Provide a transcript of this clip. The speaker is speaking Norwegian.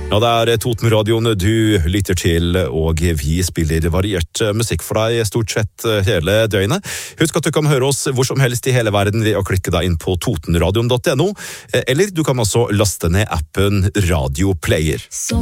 Ja, det Totenradioen du lytter til, og vi spiller variert musikk for deg stort sett hele døgnet. Husk at du kan høre oss hvor som helst i hele verden ved å klikke deg inn på totenradion.no, eller du kan også laste ned appen Radio Player.